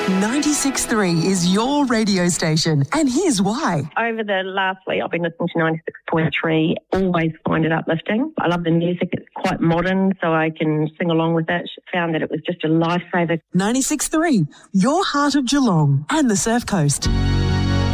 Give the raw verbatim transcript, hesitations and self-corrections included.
ninety-six point three is your radio station, and here's why. Over the last week, I've been listening to ninety-six point three. Always find it uplifting. I love the music. It's quite modern, so I can sing along with it. Found that it was just a lifesaver. ninety-six point three, your heart of Geelong and the Surf Coast.